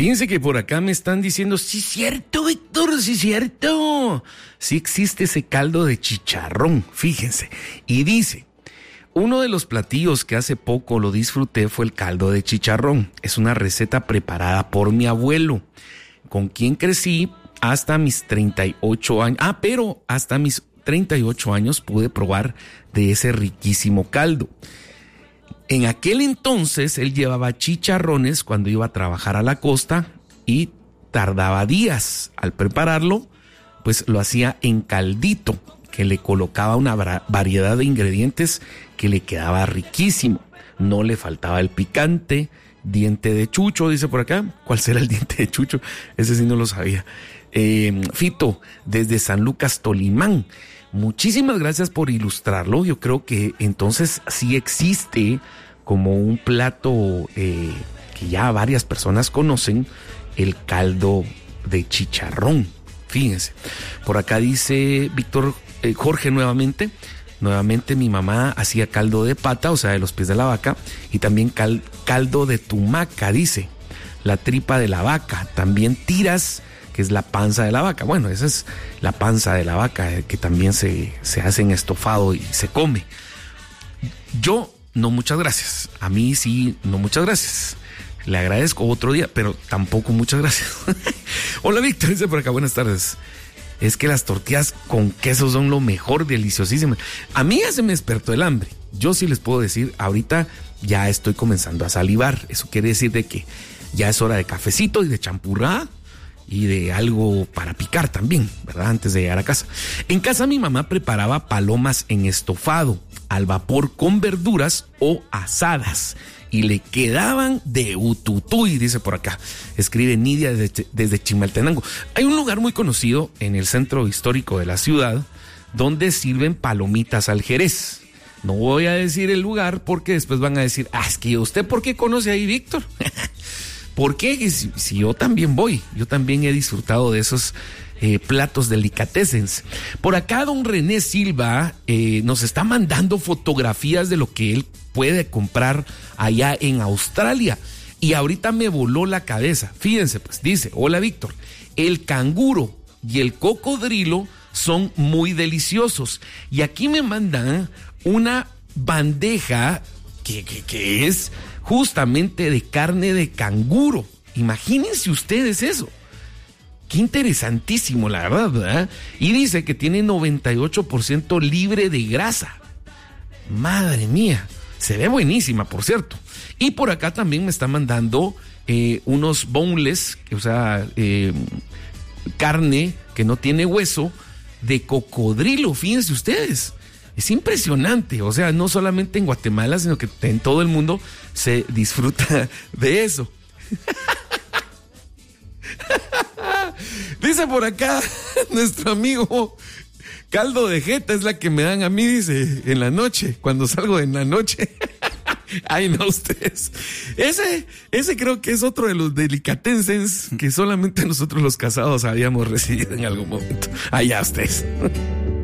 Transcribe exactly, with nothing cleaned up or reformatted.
Fíjense que por acá me están diciendo, sí, cierto, Víctor, sí, cierto. Sí existe ese caldo de chicharrón, fíjense. Y dice, uno de los platillos que hace poco lo disfruté fue el caldo de chicharrón. Es una receta preparada por mi abuelo, con quien crecí hasta mis treinta y ocho años. Ah, pero hasta mis treinta y ocho años pude probar de ese riquísimo caldo. En aquel entonces él llevaba chicharrones cuando iba a trabajar a la costa y tardaba días. Al prepararlo, pues lo hacía en caldito, que le colocaba una variedad de ingredientes que le quedaba riquísimo. No le faltaba el picante, diente de chucho, dice por acá. ¿Cuál será el diente de chucho? Ese sí no lo sabía. Eh, Fito, desde San Lucas, Tolimán. Muchísimas gracias por ilustrarlo. Yo creo que entonces sí existe como un plato eh, que ya varias personas conocen, el caldo de chicharrón. Fíjense, por acá dice Víctor eh, Jorge nuevamente, nuevamente mi mamá hacía caldo de pata, o sea, de los pies de la vaca, y también cal, caldo de tumaca, dice, la tripa de la vaca, también tiras, que es la panza de la vaca. Bueno, esa es la panza de la vaca, eh, que también se, se hace en estofado y se come. Yo, no muchas gracias. A mí sí, no muchas gracias. Le agradezco otro día, pero tampoco muchas gracias. Hola, Víctor, dice por acá, buenas tardes. Es que las tortillas con queso son lo mejor, deliciosísimas. A mí ya se me despertó el hambre. Yo sí les puedo decir, ahorita ya estoy comenzando a salivar. Eso quiere decir de que ya es hora de cafecito y de champurrada y de algo para picar también, ¿verdad? Antes de llegar a casa. En casa mi mamá preparaba palomas en estofado, al vapor con verduras o asadas. Y le quedaban de ututuy, dice por acá. Escribe Nidia desde, desde Chimaltenango. Hay un lugar muy conocido en el centro histórico de la ciudad donde sirven palomitas al jerez. No voy a decir el lugar porque después van a decir, ah, es que usted, ¿por qué conoce ahí, Víctor? ¿Por qué? Si, si yo también voy, yo también he disfrutado de esos eh, platos delicatessens. Por acá don René Silva eh, nos está mandando fotografías de lo que él puede comprar allá en Australia. Y ahorita me voló la cabeza. Fíjense, pues dice, hola Víctor, el canguro y el cocodrilo son muy deliciosos. Y aquí me mandan una bandeja que, que, que es justamente de carne de canguro. Imagínense ustedes eso. Qué interesantísimo, la verdad, ¿verdad? Y dice que tiene noventa y ocho por ciento libre de grasa. Madre mía, se ve buenísima, por cierto. Y por acá también me está mandando eh, unos boneless, o sea, eh, carne que no tiene hueso, de cocodrilo, fíjense ustedes. Es impresionante, o sea, no solamente en Guatemala, sino que en todo el mundo se disfruta de eso. Dice por acá nuestro amigo, caldo de jeta es la que me dan a mí, dice, en la noche, cuando salgo en la noche. Ay, no, ustedes. Ese, ese creo que es otro de los delicatessens que solamente nosotros los casados habíamos recibido en algún momento. Allá ustedes.